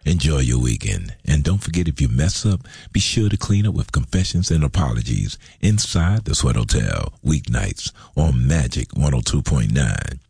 Enjoy your weekend. And don't forget, if you mess up, be sure to clean up with confessions and apologies inside the Sweat Hotel, weeknights on Magic 102.9.